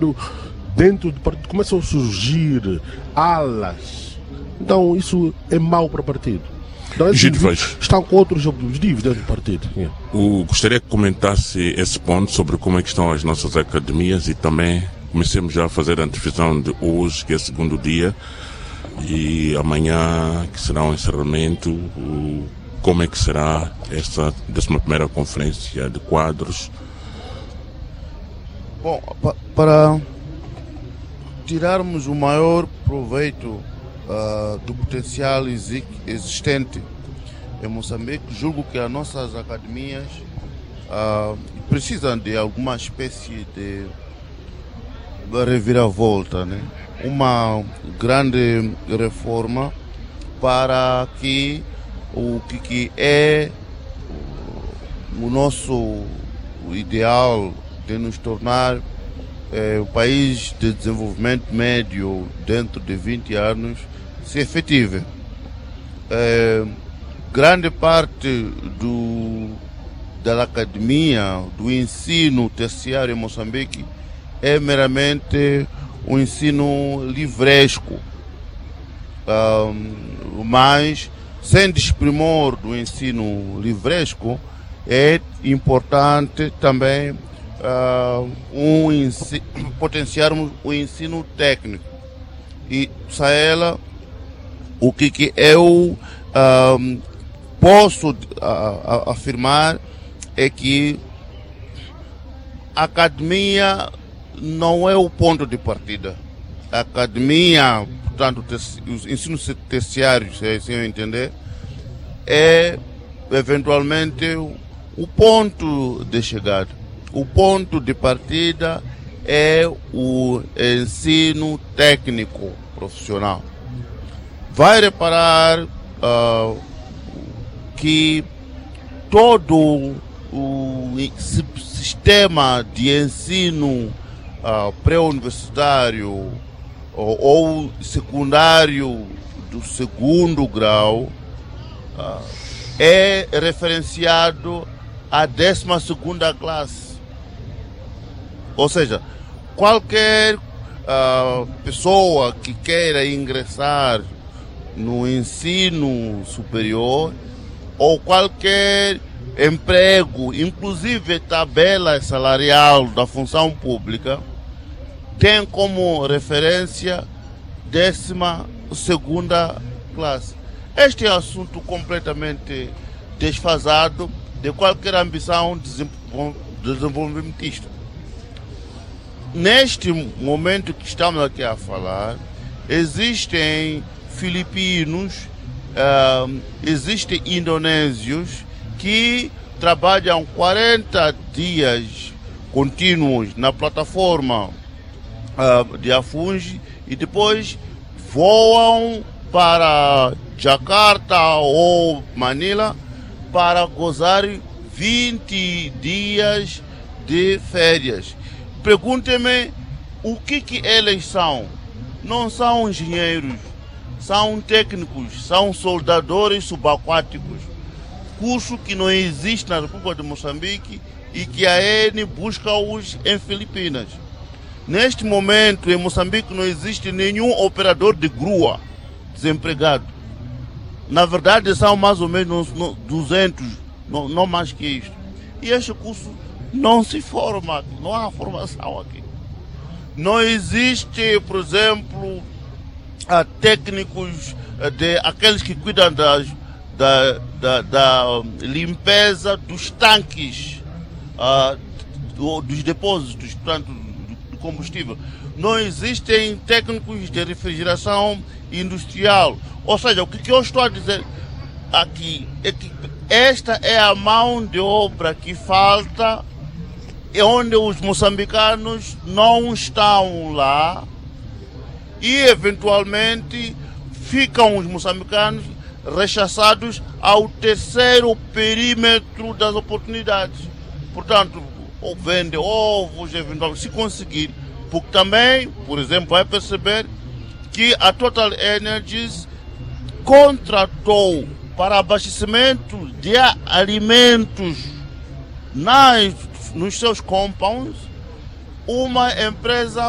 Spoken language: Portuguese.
dentro do partido começam a surgir alas. Então isso é mau para o partido. Então, estão com outros objetivos dentro do partido. Gostaria que comentasse esse ponto sobre como é que estão as nossas academias e também comecemos já a fazer a antevisão de hoje, que é o segundo dia, e amanhã, que será um encerramento, como é que será esta 11ª conferência de quadros. Bom, para tirarmos o maior proveito do potencial existente em Moçambique, julgo que as nossas academias precisam de alguma espécie de reviravolta, né? Uma grande reforma para que o que é o nosso ideal de nos tornar o país de desenvolvimento médio dentro de 20 anos se efetive. Grande parte da academia, do ensino terciário em Moçambique é meramente um ensino livresco, mas sem desprimor do ensino livresco é importante também potenciarmos o ensino técnico. E Saela, o que eu posso afirmar é que a academia não é o ponto de partida. A academia, portanto, os ensinos terciários, se assim eu entender, é eventualmente o ponto de chegada. O ponto de partida é o ensino técnico profissional. Vai reparar que todo o sistema de ensino pré-universitário ou secundário do segundo grau é referenciado à 12ª classe. Ou seja, qualquer pessoa que queira ingressar no ensino superior ou qualquer emprego, inclusive tabela salarial da função pública, tem como referência 12ª classe. Este é um assunto completamente desfasado de qualquer ambição desenvolvimentista. Neste momento que estamos aqui a falar, existem filipinos, existem indonésios que trabalham 40 dias contínuos na plataforma de Afungi e depois voam para Jakarta ou Manila para gozar 20 dias de férias. Perguntem-me o que eles são. Não são engenheiros, são técnicos, são soldadores subaquáticos. Curso que não existe na República de Moçambique e que a ENE busca-os em Filipinas. Neste momento, em Moçambique, não existe nenhum operador de grua desempregado. Na verdade, são mais ou menos 200, não mais que isto. E este curso não se forma aqui, não há formação aqui. Não existe, por exemplo, técnicos aqueles que cuidam da limpeza dos tanques, dos depósitos, portanto, do combustível. Não existem técnicos de refrigeração industrial. Ou seja, o que eu estou a dizer aqui é que esta é a mão de obra que falta, onde os moçambicanos não estão lá e, eventualmente, ficam os moçambicanos rechaçados ao terceiro perímetro das oportunidades. Portanto, ou vende ovos, eventualmente, se conseguir. Porque também, por exemplo, vai perceber que a Total Energies contratou para abastecimento de alimentos nos seus compounds uma empresa